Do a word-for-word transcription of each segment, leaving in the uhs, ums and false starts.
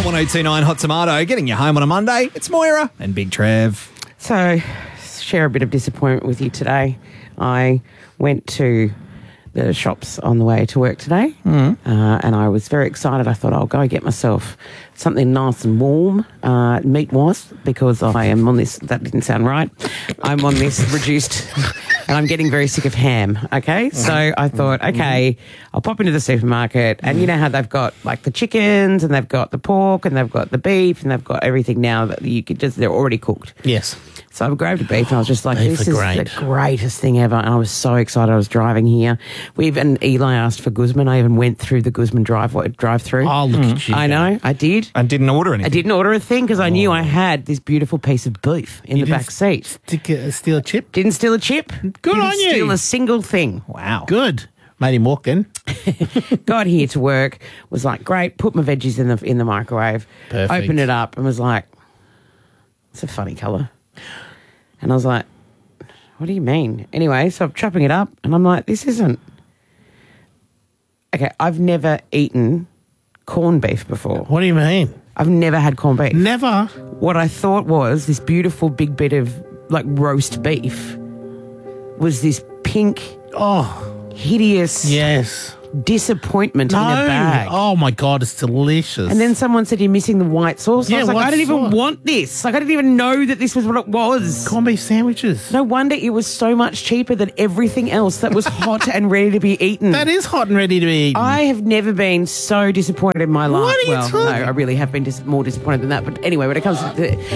one oh two nine Hot Tomato, getting you home on a Monday. It's Moira and Big Trev. So, share a bit of disappointment with you today. I went to the shops on the way to work today, mm. uh, and I was very excited. I thought I'll go get myself something nice and warm, uh, meat-wise, because I am on this, that didn't sound right, I'm on this reduced, and I'm getting very sick of ham, okay? Mm-hmm. So I thought, okay, I'll pop into the supermarket, and you know how they've got, like, the chickens, and they've got the pork, and they've got the beef, and they've got everything now that you could just, they're already cooked. Yes. So I grabbed a beef and I was just like, Beef this are is great. the greatest thing ever. And I was so excited. I was driving here. We even, Eli asked for Guzman. I even went through the Guzman drive, drive through. Oh, look at you. I know, I did. And didn't order anything. I didn't order a thing because I knew I had this beautiful piece of beef in You the didn't back seat. Stick a, steal a chip? Didn't steal a chip. Good Didn't on you. steal a single thing. Wow. Good. Made him walk then. Got here to work, was like, great, put my veggies in the in the microwave, Perfect. opened it up and was like, it's a funny colour. And I was like, what do you mean? Anyway, so I'm chopping it up and I'm like, this isn't... Okay, I've never eaten corned beef before. What do you mean? I've never had corned beef. Never. What I thought was this beautiful big bit of, like, roast beef was this pink, Oh, hideous yes. disappointment No. in a bag. Oh, my God, it's delicious. And then someone said, you're missing the white sauce. Yeah, I was like, white I don't even sauce. want this. Like, I didn't even know that this was what it was. corned beef sandwiches. No wonder it was so much cheaper than everything else that was hot and ready to be eaten. That is hot and ready to be eaten. I have never been so disappointed in my life. What are you well, no, talking- I really have been dis- more disappointed than that. But anyway, when it comes to...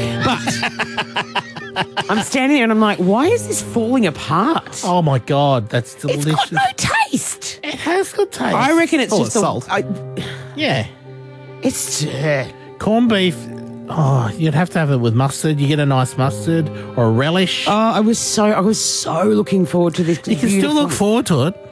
But I'm standing there and I'm like, why is this falling apart? Oh, my God, that's it's delicious. got no taste. It has good taste. I reckon it's Full just of the... salt. I, Yeah. it's... Uh, Corned beef, oh, you'd have to have it with mustard. You get a nice mustard or a relish. oh, I was so... I was so looking forward to this. you can still beautiful- look forward to it.